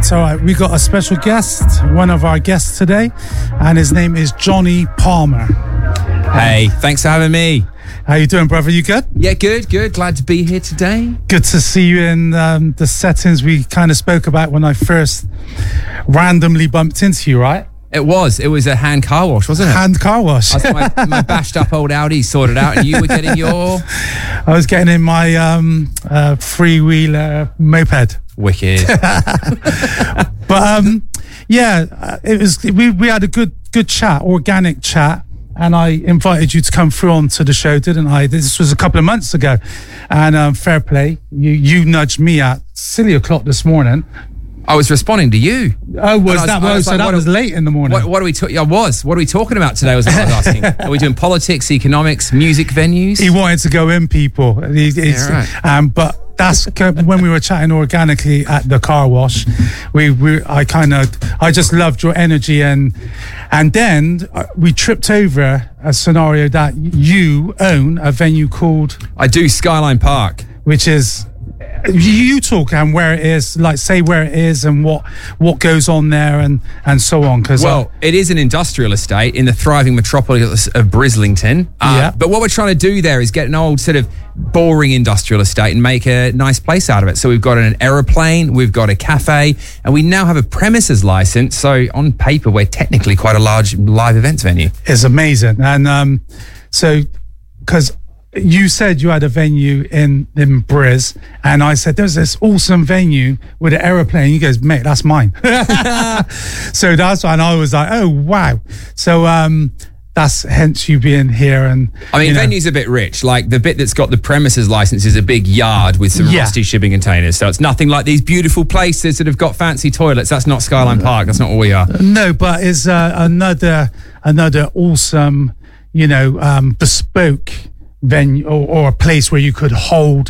right, all right. We got a special guest, one of our guests today, and his name is Johnny Palmer. Hey, thanks for having me. How you doing, brother? You good? Yeah, good. Glad to be here today. Good to see you in the settings we kind of spoke about when I first randomly bumped into you, right? It was a hand car wash, wasn't it? Hand car wash. I got my bashed up old Audi sorted out, and you were getting your... I was getting in my freewheeler moped. Wicked. But it was. We had a good chat, organic chat, and I invited you to come through onto the show, didn't I? This was a couple of months ago, and fair play. You nudged me at silly o'clock this morning. I was responding to you. Oh, that was late in the morning. What are we talking? What are we talking about today? Was what I was asking. Are we doing politics, economics, music venues? He wanted to go in, people. Right. But that's when we were chatting organically at the car wash. I just loved your energy, and then we tripped over a scenario that you own a venue called. I do, Skyline Park, which is. You talk and where it is, like say where it is and what goes on there and so on. It is an industrial estate in the thriving metropolis of Brislington. But what we're trying to do there is get an old sort of boring industrial estate and make a nice place out of it. So we've got an aeroplane, we've got a cafe, and we now have a premises license. So on paper, we're technically quite a large live events venue. It's amazing. And because you said you had a venue in Briz, and I said there's this awesome venue with an aeroplane. He goes, mate, that's mine. So that's why, and I was like, oh wow. So that's hence you being here. And I mean, venue's a bit rich. Like the bit that's got the premises license is a big yard with some rusty shipping containers. So it's nothing like these beautiful places that have got fancy toilets. That's not Skyline Park. That's not what we are. No, but it's another awesome, bespoke venue or a place where you could hold,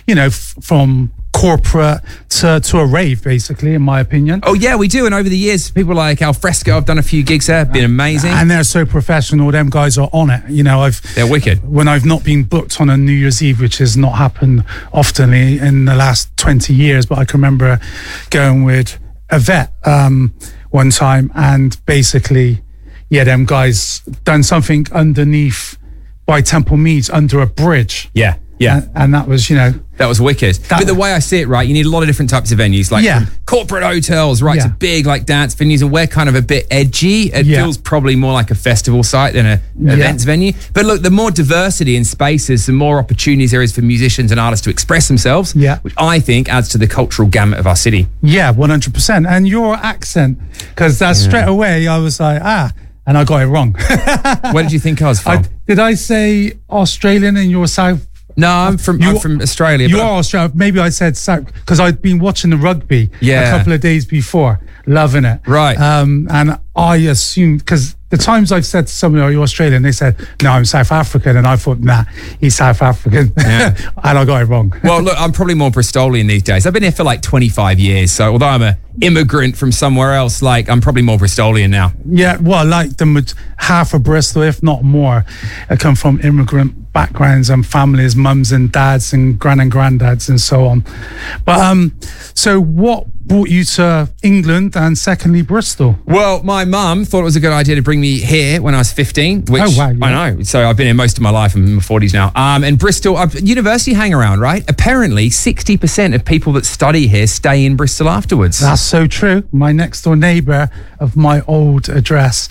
from corporate to a rave, basically, in my opinion. Oh yeah, we do. And over the years, people like Al Fresco, I've done a few gigs there, been amazing. And they're so professional. Them guys are on it. They're wicked. When I've not been booked on a New Year's Eve, which has not happened often in the last 20 years, but I can remember going with Yvette one time, and basically, them guys done something underneath by Temple Meads under a bridge. Yeah. And that was, that was wicked. But the way I see it, right, you need a lot of different types of venues, like from corporate hotels, right, to big like dance venues, and we're kind of a bit edgy. It feels probably more like a festival site than an events venue. But look, the more diversity in spaces, the more opportunities there is for musicians and artists to express themselves, which I think adds to the cultural gamut of our city. Yeah, 100%. And your accent, because straight away I was like, and I got it wrong. Where did you think I was from? Did I say Australian and you're South? No, I'm from Australia. You are Australian. Maybe I said South because I'd been watching the rugby a couple of days before, loving it. Right. And I assumed, because the times I've said to somebody, are you Australian? They said, no, I'm South African. And I thought, nah, he's South African. Yeah. And I got it wrong. Well, look, I'm probably more Bristolian these days. I've been here for like 25 years. So although I'm an immigrant from somewhere else, like I'm probably more Bristolian now. Yeah, well, like half of Bristol, if not more, I come from immigrant backgrounds and families, mums and dads and granddads and so on. But so what brought you to England and secondly Bristol? Well, my mum thought it was a good idea to bring me here when I was 15, which I know. So I've been here most of my life. I'm in my 40s now. And Bristol, university hang around, right? Apparently 60% of people that study here stay in Bristol afterwards. That's so true. My next door neighbour of my old address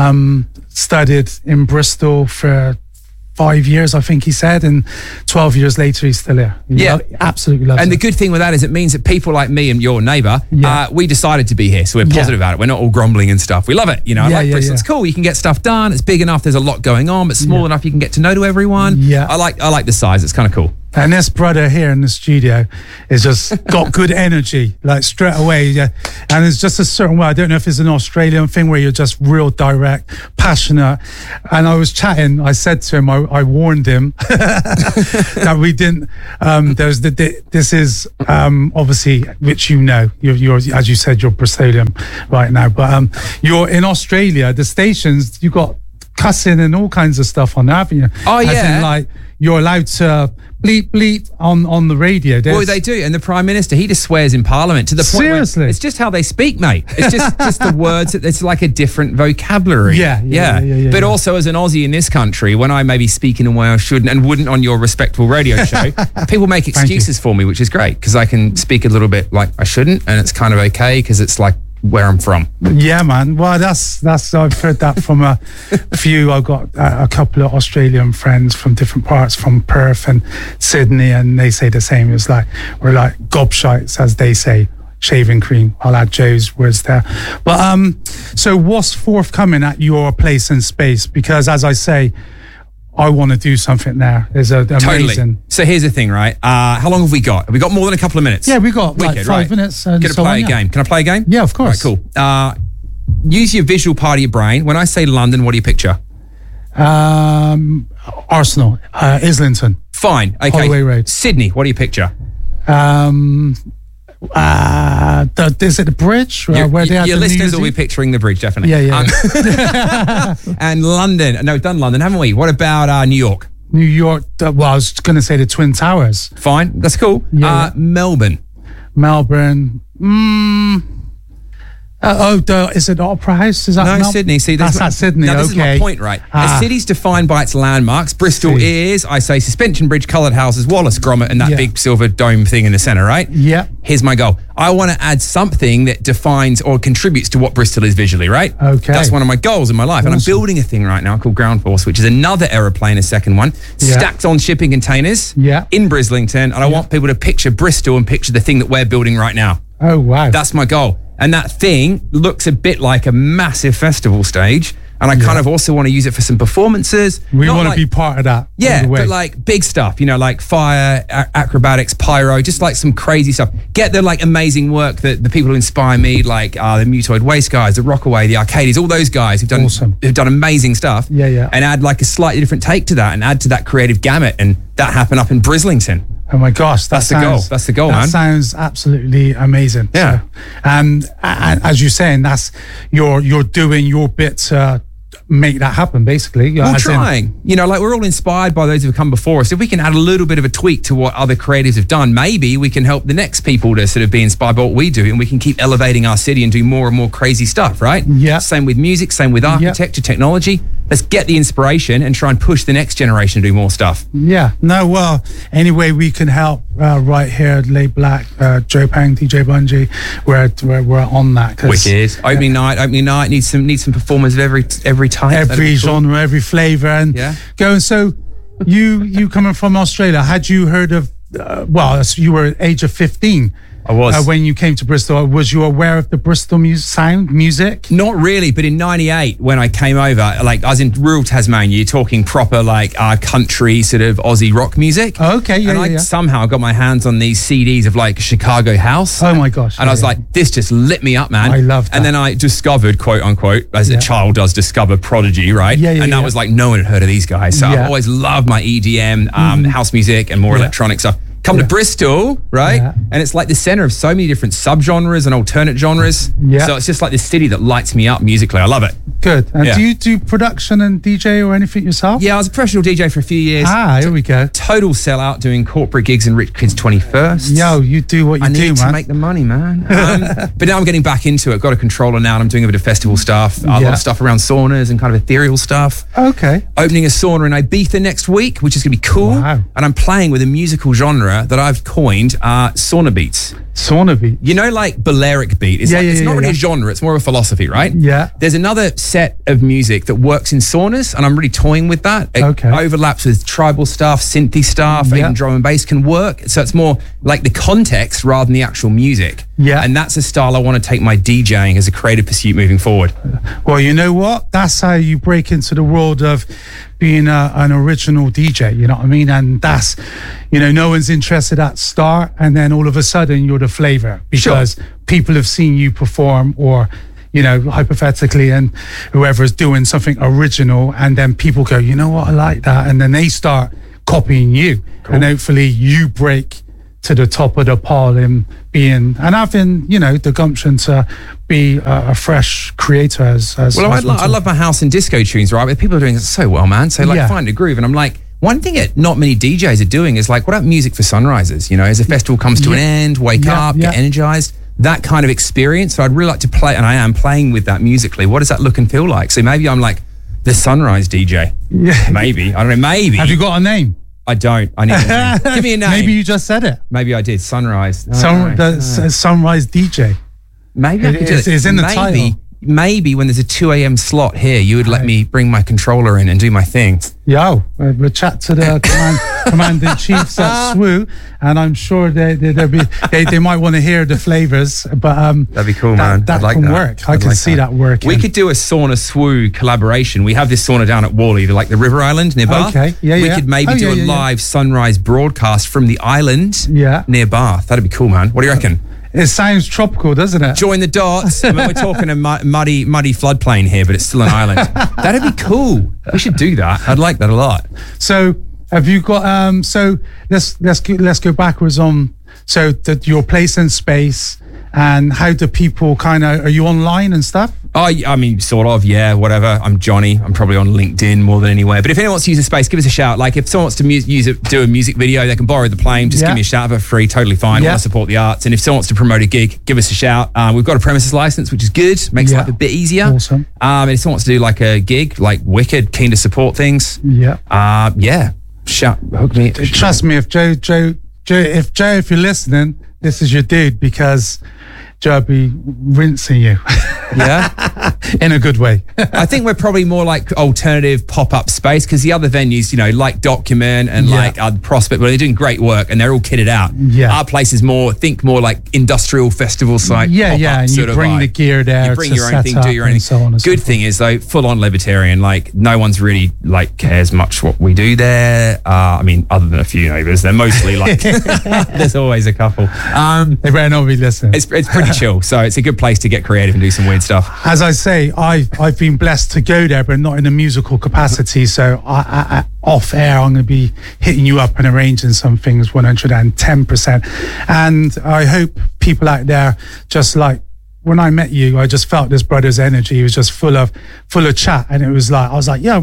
studied in Bristol for 5 years, I think he said, and 12 years later he's still here. Absolutely loves it. And the good thing with that is it means that people like me and your neighbour, we decided to be here, so we're positive about it. We're not all grumbling and stuff. We love it. I like Bristol. It's cool. You can get stuff done. It's big enough. There's a lot going on, but small enough you can get to know everyone. Yeah, I like the size. It's kind of cool. And this brother here in the studio is just got good energy, like straight away. Yeah. And it's just a certain way. I don't know if it's an Australian thing where you're just real direct, passionate. And I was chatting. I said to him, I warned him that we didn't. This is obviously, which you're as you said, you're Bristolian right now. But you're in Australia. The stations you got cussing and all kinds of stuff on there, haven't you? Oh, As in, like, you're allowed to bleep bleep on the radio. Well, they do, and the Prime Minister, he just swears in Parliament to the point seriously, where it's just how they speak, mate. It's just the words. It's like a different vocabulary. Yeah. But also, as an Aussie in this country, when I maybe speak in a way I shouldn't and wouldn't on your respectable radio show, people make excuses for me, which is great because I can speak a little bit like I shouldn't, and it's kind of okay because it's like where I'm from. Yeah, man. Well, that's I've heard that from a few. I've got a couple of Australian friends from different parts, from Perth and Sydney, and they say the same. It's like we're like gobshites, as they say. Shaving cream. I'll add Joe's words there. But so what's forthcoming at your place and space? Because as I say, I want to do something there. There's amazing. Totally. So here's the thing, right? How long have we got? Have we got more than a couple of minutes? Yeah, we got like 5 minutes. Can I play a game? Can I play a game? Yeah, of course. Right, cool. Use your visual part of your brain. When I say London, what do you picture? Arsenal, Islington. Fine. Okay. Holloway Road. Sydney, what do you picture? Is it the bridge? Your listeners will be picturing the bridge, definitely. Yeah. And London. No, we've done London, haven't we? What about New York? New York. Well, I was going to say the Twin Towers. Fine. That's cool. Melbourne. Is it Opera House? Is that Sydney? See, that's at Sydney. Now, this is my point, right? A city's defined by its landmarks. Bristol is, I say, Suspension Bridge, coloured houses, Wallace Gromit, and that big silver dome thing in the centre, right? Yeah. Here's my goal. I want to add something that defines or contributes to what Bristol is visually, right? Okay. That's one of my goals in my life. Awesome. And I'm building a thing right now called Ground Force, which is another aeroplane, a second one, stacked on shipping containers in Brislington. And I want people to picture Bristol and picture the thing that we're building right now. Oh, wow. That's my goal. And that thing looks a bit like a massive festival stage. And I kind of also want to use it for some performances. We want to be part of that. Yeah, but like big stuff, like fire, acrobatics, pyro, just like some crazy stuff. Get the like amazing work that the people who inspire me, like the Mutoid Waste guys, the Rockaway, the Arcadies, all those guys who've done amazing stuff. Yeah. And add like a slightly different take to that and add to that creative gamut. And that happened up in Brislington. Oh my gosh, that's the goal. That's the goal, man. That sounds absolutely amazing. Yeah. So, and as you're saying, that's you're doing your bit to make that happen, basically. We're trying. We're all inspired by those who have come before us. If we can add a little bit of a tweak to what other creatives have done, maybe we can help the next people to sort of be inspired by what we do, and we can keep elevating our city and do more and more crazy stuff, right? Yeah. Same with music, same with architecture, technology. Let's get the inspiration and try and push the next generation to do more stuff. Yeah. No, well, any way we can help right here at Late Black, Joe Pang, DJ Bungie, we're on that. Wicked. Opening night, need some performers of every type. Every genre, every flavour. And going, so you coming from Australia, had you heard of, you were age of 15. I was. When you came to Bristol, was you aware of the Bristol music? Not really, but in 98, when I came over, like I was in rural Tasmania, you're talking proper like country sort of Aussie rock music. Okay, and I somehow got my hands on these CDs of like Chicago House. Oh my gosh. And I was like, this just lit me up, man. I love that. And then I discovered, quote unquote, as a child does discover Prodigy, right? And that was like, no one had heard of these guys. So I've always loved my EDM, house music and more electronic stuff. Come to Bristol, right? Yeah. And it's like the center of so many different subgenres and alternate genres. Yeah. So it's just like this city that lights me up musically. I love it. Good. And do you do production and DJ or anything yourself? Yeah, I was a professional DJ for a few years. Here we go. Total sellout doing corporate gigs and Rich Kids 21st. Yo, you do what you do, man. I need to make the money, man. But now I'm getting back into it. Got a controller now and I'm doing a bit of festival stuff. A lot of stuff around saunas and kind of ethereal stuff. Okay. Opening a sauna in Ibiza next week, which is going to be cool. Wow. And I'm playing with a musical genre that I've coined sauna beats. Sauna beat. Like Balearic beat. It's it's not really a genre, it's more of a philosophy, right? Yeah. There's another set of music that works in saunas, and I'm really toying with that. It overlaps with tribal stuff, synthy stuff, even drum and bass can work. So it's more like the context rather than the actual music. Yeah. And that's a style I want to take my DJing as a creative pursuit moving forward. Well, you know what? That's how you break into the world of being an original DJ, you know what I mean? And that's, no one's interested at start, and then all of a sudden you're the flavor because people have seen you perform or, hypothetically, and whoever's doing something original, and then people go, you know what, I like that. And then they start copying you. Cool. And hopefully you break to the top of the pile in being, and having, the gumption to be a fresh creator I love my house and disco tunes, right? But people are doing it so well, man. So find a groove. And I'm like, One thing that not many DJs are doing is like, what about music for sunrises? You know, as a festival comes to an end, wake up, get energized. That kind of experience. So I'd really like to play, and I am playing with that musically. What does that look and feel like? So maybe I'm like the sunrise DJ. Yeah. Maybe. I don't know. Maybe. Have you got a name? I don't. I need a name. Give me a name. Maybe you just said it. Maybe I did. Sunrise. Sunrise DJ. Maybe I could do it. It's in the title. Maybe when there's a 2 a.m. slot here, you would let me bring my controller in and do my thing. Yo, we'll chat to the Command-in-Chiefs at SWU, and I'm sure they might want to hear the flavors. But that'd be cool, man. That like can that. work. I can see that working. We could do a sauna SWU collaboration. We have this sauna down at Whalley, like the River Island near Bath. Okay, we could maybe do a live sunrise broadcast from the island near Bath. That'd be cool, man. What do you reckon? It sounds tropical, doesn't it? Join the dots. I mean, we're talking a muddy floodplain here, but it's still an island. That'd be cool. We should do that. I'd like that a lot. So, have you got? So let's go backwards on. So your place and space, and how do people kind of? Are you online and stuff? Oh, I mean, sort of, yeah, whatever. I'm Johnny. I'm probably on LinkedIn more than anywhere. But if anyone wants to use a space, give us a shout. Like, if someone wants to do a music video, they can borrow the plane. Just give me a shout for free. Totally fine. I want to support the arts. And if someone wants to promote a gig, give us a shout. We've got a premises license, which is good. Makes life a bit easier. Awesome. And if someone wants to do like a gig, like wicked, keen to support things. Shout, hook me. Trust me, if you're listening, this is your dude, because Joe will be rinsing you. Yeah? In a good way. I think we're probably more like alternative pop-up space, because the other venues, you know, like Document and like Prospect, well, they're doing great work and they're all kitted out. Yeah. Our place is more like industrial festival site. And you bring the gear there. You bring your own thing, do your own thing. So on and good thing is though, full-on libertarian. Like no one's really like cares much what we do there. I mean, other than a few neighbours, they're mostly like. There's always a couple. They better not be listening. It's pretty chill, so it's a good place to get creative and do some weird stuff. As I say, I've been blessed to go there, but not in a musical capacity. So I off air, I'm going to be hitting you up and arranging some things 110%. And I hope people out there, just like when I met you, I just felt this brother's energy. He was just full of chat, and it was like I was like,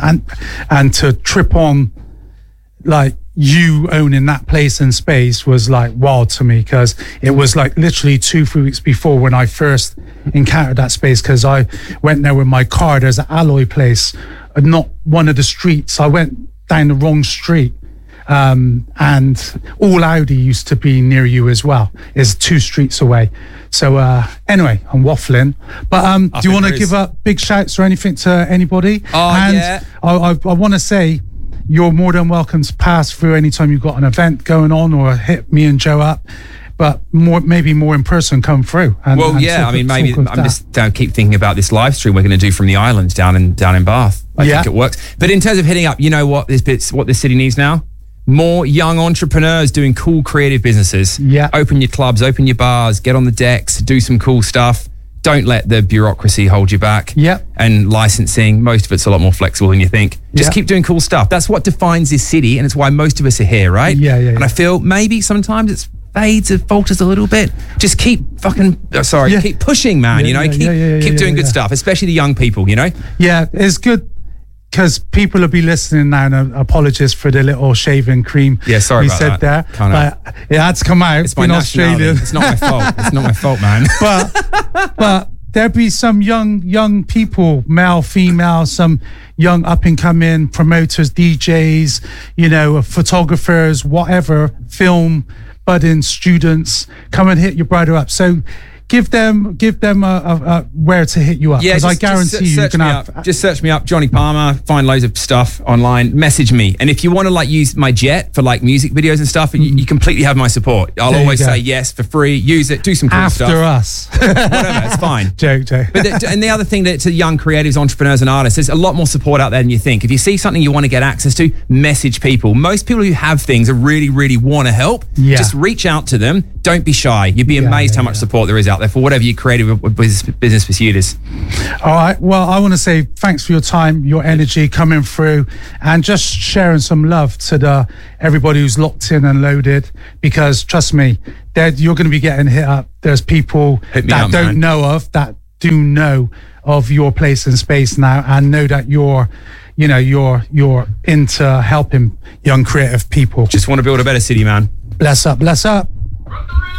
and to trip on like you owning that place and space was like wild to me, because it was like literally 2-3 weeks before when I first encountered that space, because I went there with my car. There's an Alloy place, not one of the streets. I went down the wrong street, and All Audi used to be near you as well. It's 2 streets away. So anyway, I'm waffling, but do you want to give up big shouts or anything to anybody? I want to say, you're more than welcome to pass through anytime you've got an event going on, or hit me and Joe up. But maybe more in person, come through. I mean, maybe I'm just keep thinking about this live stream we're going to do from the island down in Bath. I think it works. But in terms of hitting up, you know what this city needs now? More young entrepreneurs doing cool creative businesses. Yeah. Open your clubs, open your bars, get on the decks, do some cool stuff. Don't let the bureaucracy hold you back. Yeah. And licensing, most of it's a lot more flexible than you think. Just keep doing cool stuff. That's what defines this city, and it's why most of us are here, right? Yeah. And I feel maybe sometimes it's fades and falters a little bit. Just keep keep pushing, man. Keep doing good stuff, especially the young people, you know? Yeah, it's good, because people will be listening now, and apologies for the little shaving cream. Yeah, sorry about said that. There. But it had to come out. It's my Australia. It's not my fault. It's not my fault, man. But there'll be some young people, male, female, some young up and coming promoters, DJs, you know, photographers, whatever, film budding students. Come and hit your brother up. So give them a where to hit you up, because I guarantee you can have. Just search me up, Johnny Palmer. Find loads of stuff online. Message me, and if you want to like use my jet for like music videos and stuff, you completely have my support. I'll always say yes for free. Use it. Do some cool stuff. After us, whatever. It's fine. Joke. But and the other thing that to young creatives, entrepreneurs, and artists, there's a lot more support out there than you think. If you see something you want to get access to, message people. Most people who have things and really, really want to help. Yeah. Just reach out to them. Don't be shy. You'd be amazed how much support there is out there for whatever your creative business pursuit is. All right. Well, I want to say thanks for your time, your energy coming through, and just sharing some love to everybody who's locked in and loaded, because trust me, you're going to be getting hit up. There's people that do know of your place and space now, and know that you're you know, you're into helping young creative people. Just want to build a better city, man. Bless up, bless up.